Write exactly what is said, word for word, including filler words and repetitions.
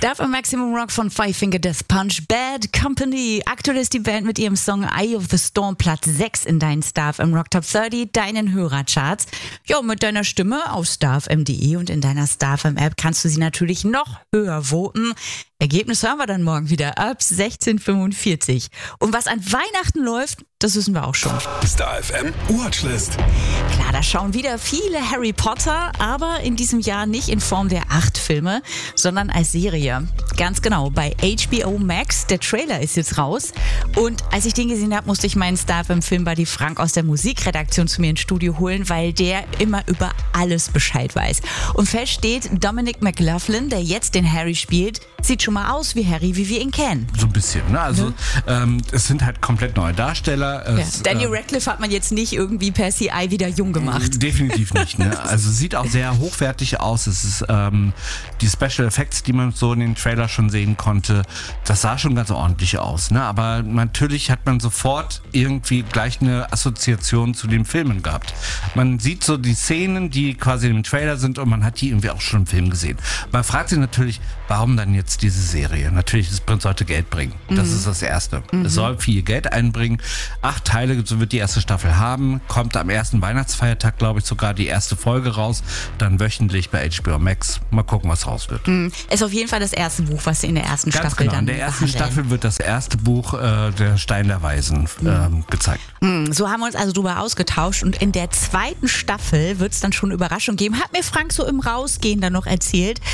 Darf am Maximum Rock von Five Finger Death Punch, Bad Company. Aktuell ist die Band mit ihrem Song Eye of the Storm Platz sechs in deinen Star F M Rock Top dreißig, deinen Hörercharts. Ja, mit deiner Stimme auf star f m punkt d e und in deiner Star F M App kannst du sie natürlich noch höher voten. Ergebnis hören wir dann morgen wieder ab sechzehn Uhr fünfundvierzig. Und was an Weihnachten läuft, das wissen wir auch schon. Star F M Watchlist. Klar, da schauen wieder viele Harry Potter, aber in diesem Jahr nicht in Form der acht Filme, sondern als Serie. Ganz genau, bei H B O Max. Der Trailer ist jetzt raus. Und als ich den gesehen habe, musste ich meinen Star F M Filmbuddy Frank aus der Musikredaktion zu mir ins Studio holen, weil der immer über alles Bescheid weiß. Und fest steht, Dominic McLaughlin, der jetzt den Harry spielt, sieht schon mal aus wie Harry, wie wir ihn kennen. So ein bisschen, ne? Also Mhm. ähm, es sind halt komplett neue Darsteller. Ja. Es, Daniel ähm, Radcliffe hat man jetzt nicht irgendwie per C I wieder jung gemacht. Definitiv nicht, ne? Also sieht auch sehr hochwertig aus. Es ist ähm, die Special Effects, die man so in den Trailer schon sehen konnte, das sah schon ganz ordentlich aus, ne? Aber natürlich hat man sofort irgendwie gleich eine Assoziation zu den Filmen gehabt. Man sieht so die Szenen, die quasi im Trailer sind und man hat die irgendwie auch schon im Film gesehen. Man fragt sich natürlich, warum dann jetzt diese Serie? Natürlich, es sollte Geld bringen. Das Mhm. ist das Erste. Es soll viel Geld einbringen. Acht Teile, so wird die erste Staffel haben. Kommt am ersten Weihnachtsfeiertag, glaube ich, sogar die erste Folge raus. Dann wöchentlich bei H B O Max. Mal gucken, was raus wird. Ist auf jeden Fall das erste Buch, was sie in der ersten Ganz Staffel genau. dann In der ersten behandeln. Staffel wird das erste Buch äh, der Stein der Weisen ähm, gezeigt. Hm, So haben wir uns also drüber ausgetauscht und in der zweiten Staffel wird es dann schon Überraschung geben. Hat mir Frank so im Rausgehen dann noch erzählt.